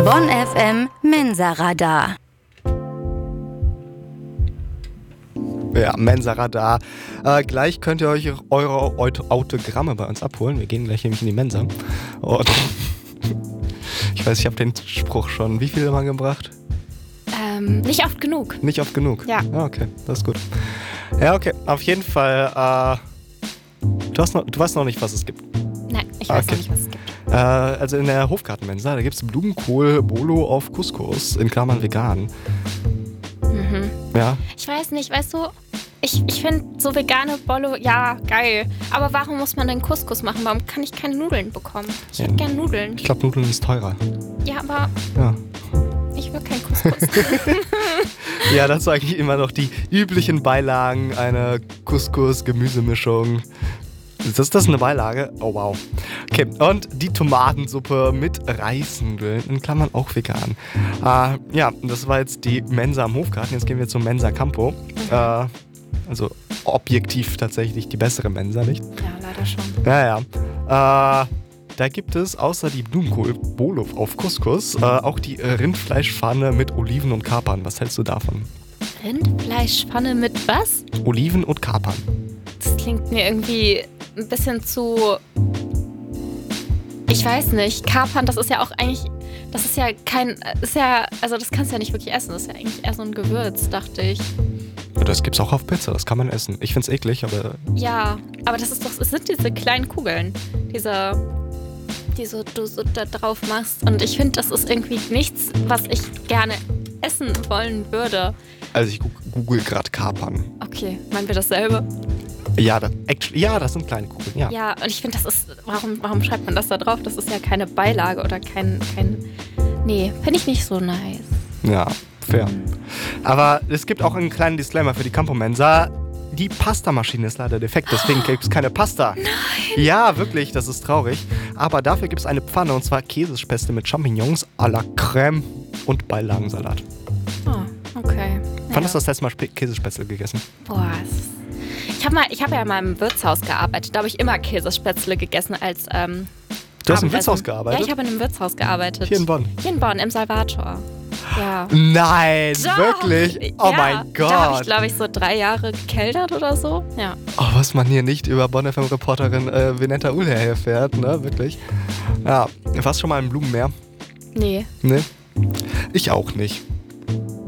Bonn FM Mensa-Radar. Ja, Mensa-Radar. Gleich könnt ihr euch eure Autogramme bei uns abholen. Wir gehen gleich nämlich in die Mensa. Und ich weiß, ich habe den Spruch schon wie viele Mal gebracht? Nicht oft genug. Nicht oft genug? Ja. Okay, das ist gut. Ja, okay. Auf jeden Fall, du weißt noch nicht, was es gibt. Nein, ich weiß noch nicht, was es gibt. Also in der Hofgartenmensa, da gibt es Blumenkohl-Bolo auf Couscous, in Klammern vegan. Mhm. Ja. Ich weiß nicht, weißt du, ich finde so vegane Bolo, ja, geil. Aber warum muss man denn Couscous machen? Warum kann ich keine Nudeln bekommen? Ich hätte gern Nudeln. Ich glaube, Nudeln ist teurer. Ja, aber Ja. ich will kein Couscous. Ja, das sind eigentlich immer noch die üblichen Beilagen, eine Couscous-Gemüsemischung. Ist das eine Beilage? Oh, wow. Okay, und die Tomatensuppe mit Reisnudeln, in Klammern auch vegan. Ja, das war jetzt die Mensa am Hofgarten. Jetzt gehen wir zum Mensa Campo. Also objektiv tatsächlich die bessere Mensa, nicht? Ja, leider schon. Ja. Da gibt es außer die Blumenkohl-Bolo auf Couscous auch die Rindfleischpfanne mit Oliven und Kapern. Was hältst du davon? Rindfleischpfanne mit was? Oliven und Kapern. Das klingt mir irgendwie ein bisschen zu... Ich weiß nicht. Kapern, das ist ja auch eigentlich... Das ist ja kein... Also das kannst du ja nicht wirklich essen. Das ist ja eigentlich eher so ein Gewürz, dachte ich. Das gibt's auch auf Pizza, das kann man essen. Ich find's eklig, aber... Ja, aber das sind diese kleinen Kugeln. Die du so da drauf machst. Und ich finde, das ist irgendwie nichts, was ich gerne essen wollen würde. Also ich google gerade Kapern. Okay, meinen wir dasselbe? Ja, das sind kleine Kugeln, ja. Ja, und ich finde, das ist... Warum schreibt man das da drauf? Das ist ja keine Beilage oder kein... Nee, finde ich nicht so nice. Ja, fair. Aber es gibt auch einen kleinen Disclaimer für die Campo Mensa. Die Pastamaschine ist leider defekt, deswegen gibt es keine Pasta. Nein! Ja, wirklich, das ist traurig. Aber dafür gibt es eine Pfanne, und zwar Käsespätzle mit Champignons à la Crème und Beilagensalat. Oh, okay. Wann hast du das letzte Mal Käsespätzle gegessen? Boah, ich habe ja mal im Wirtshaus gearbeitet. Da habe ich immer Käsespätzle gegessen als Du hast im Wirtshaus gearbeitet? Ja, ich habe in einem Wirtshaus gearbeitet. Hier in Bonn? Hier in Bonn, im Salvator. Ja. Nein, Doch. wirklich? Oh ja, mein Gott. Da habe ich, glaube ich, so 3 Jahre gekellnert oder so. Ja. Oh, was man hier nicht über Bonn FM-Reporterin Venetta Uhlher erfährt, ne? Wirklich. Ja, warst du schon mal im Blumenmeer? Nee. Nee? Ich auch nicht.